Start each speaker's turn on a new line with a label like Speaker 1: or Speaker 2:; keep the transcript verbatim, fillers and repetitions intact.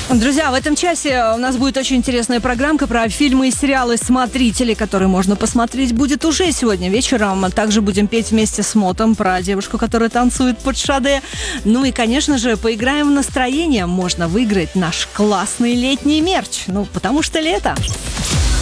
Speaker 1: Друзья, в этом часе у нас будет очень интересная программка про фильмы и сериалы «Смотрители», которые можно посмотреть будет уже сегодня вечером. Также будем петь вместе с Мотом про девушку, которая танцует под Шаде. Ну и, конечно же, поиграем в настроение. Можно выиграть наш классный летний мерч. Ну, потому что лето.